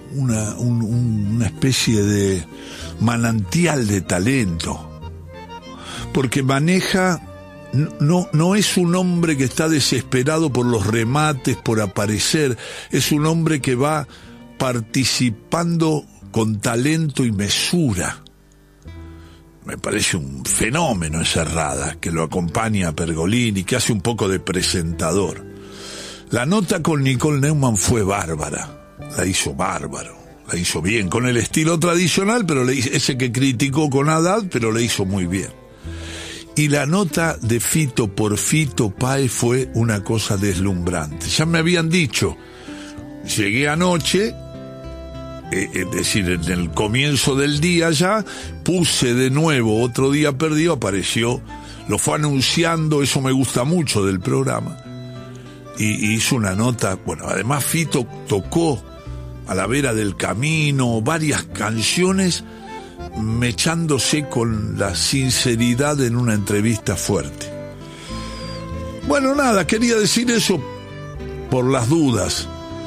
una especie de manantial de talento, porque maneja, no es un hombre que está desesperado por los remates, por aparecer, es un hombre que va participando con talento y mesura. Me parece un fenómeno esa Rada, que lo acompaña a Pergolini, que hace un poco de presentador. La nota con Nicole Neumann fue bárbara, la hizo bárbaro, la hizo bien, con el estilo tradicional, pero ese que criticó con Haddad, pero le hizo muy bien. Y la nota de Fito por Fito Páez fue una cosa deslumbrante. Ya me habían dicho, llegué anoche, es decir, en el comienzo del día ya, puse de nuevo Otro Día Perdido, apareció, lo fue anunciando, eso me gusta mucho del programa, y hizo una nota, bueno, además Fito tocó A la Vera del Camino, varias canciones, mechándose con la sinceridad en una entrevista fuerte. Bueno, nada, quería decir eso por las dudas.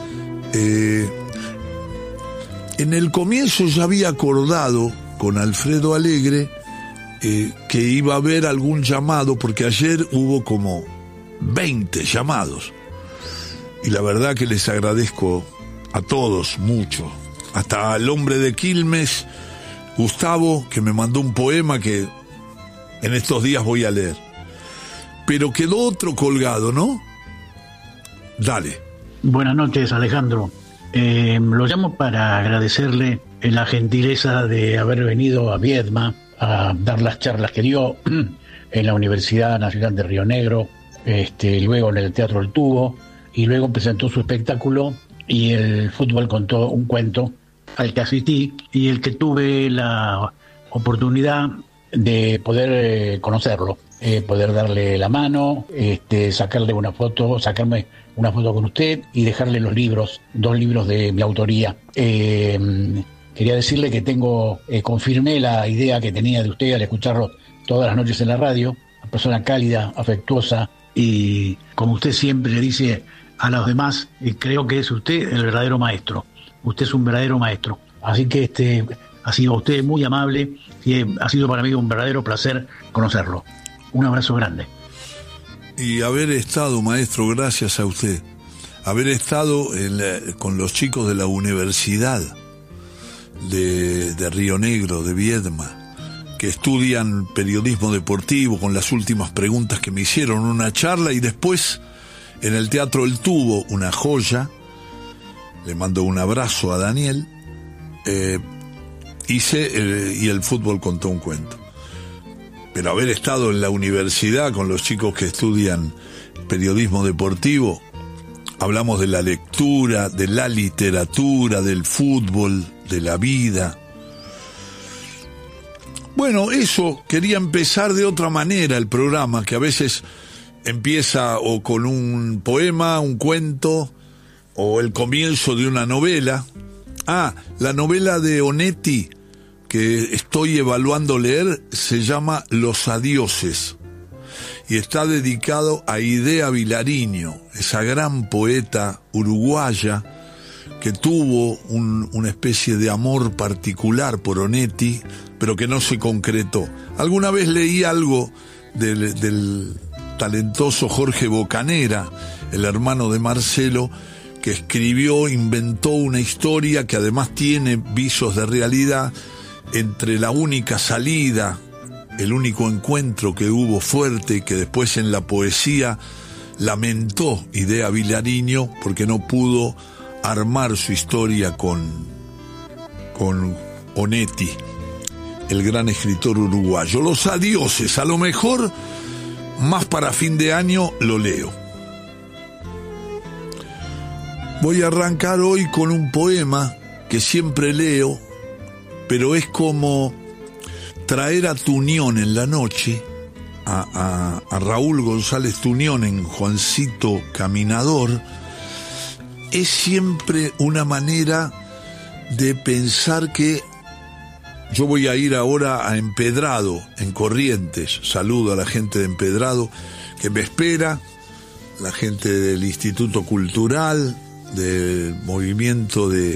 En el comienzo ya había acordado con Alfredo Alegre que iba a haber algún llamado, porque ayer hubo como 20 llamados. Y la verdad que les agradezco a todos mucho. Hasta al hombre de Quilmes, Gustavo, que me mandó un poema que en estos días voy a leer. Pero quedó otro colgado, ¿no? Dale. Buenas noches, Alejandro. Lo llamo para agradecerle la gentileza de haber venido a Viedma a dar las charlas que dio en la Universidad Nacional de Río Negro, luego en el Teatro El Tubo, y luego presentó su espectáculo y el fútbol contó un cuento al que asistí y el que tuve la oportunidad de poder conocerlo, poder darle la mano, sacarme una foto con usted y dejarle los libros, 2 libros de mi autoría. Quería decirle que confirmé la idea que tenía de usted al escucharlo todas las noches en la radio, una persona cálida, afectuosa, y como usted siempre le dice a los demás, creo que es usted el verdadero maestro. Usted es un verdadero maestro. Así que ha sido usted muy amable y ha sido para mí un verdadero placer conocerlo. Un abrazo grande. Y haber estado, maestro, gracias a usted, haber estado con los chicos de la Universidad de Río Negro, de Viedma, que estudian periodismo deportivo, con las últimas preguntas que me hicieron, una charla, y después en el Teatro El Tubo, una joya, le mando un abrazo a Daniel, y el fútbol contó un cuento. Pero haber estado en la universidad con los chicos que estudian periodismo deportivo, hablamos de la lectura, de la literatura, del fútbol, de la vida. Bueno, eso, quería empezar de otra manera el programa, que a veces empieza o con un poema, un cuento, o el comienzo de una novela. La novela de Onetti, que estoy evaluando leer, se llama Los Adioses, y está dedicado a Idea Vilariño, esa gran poeta uruguaya que tuvo una especie de amor particular por Onetti, pero que no se concretó. Alguna vez leí algo del talentoso Jorge Bocanera, el hermano de Marcelo, que inventó una historia que además tiene visos de realidad, entre la única salida, el único encuentro que hubo fuerte, que después en la poesía lamentó Idea Vilariño porque no pudo armar su historia con Onetti, el gran escritor uruguayo. Los Adioses, a lo mejor más para fin de año lo leo. Voy a arrancar hoy con un poema que siempre leo, pero es como traer a Tuñón en la noche, a Raúl González Tuñón en Juancito Caminador. Es siempre una manera de pensar que yo voy a ir ahora a Empedrado, en Corrientes. Saludo a la gente de Empedrado que me espera, la gente del Instituto Cultural, del movimiento de